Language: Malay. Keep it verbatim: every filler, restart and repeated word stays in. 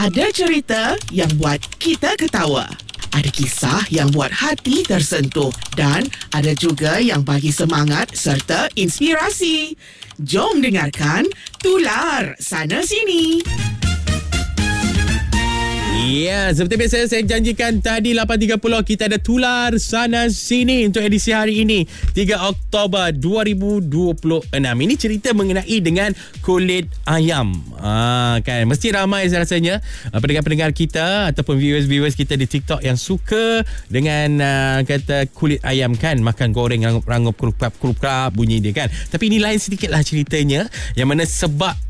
Ada cerita yang buat kita ketawa. Ada kisah yang buat hati tersentuh. Dan ada juga yang bagi semangat serta inspirasi. Jom dengarkan Tular Sana Sini. Ya, seperti biasa saya janjikan tadi lapan tiga puluh kita ada Tular Sana Sini untuk edisi hari ini tiga Oktober dua ribu dua puluh enam. Ini cerita mengenai dengan kulit ayam. Ah, kan mesti ramai saya rasanya pendengar-pendengar kita ataupun viewers-viewers kita di TikTok yang suka dengan uh, kata kulit ayam kan, makan goreng rangup-rangup kerup-kerup bunyi dia kan. Tapi ini lain sedikitlah ceritanya, yang mana sebab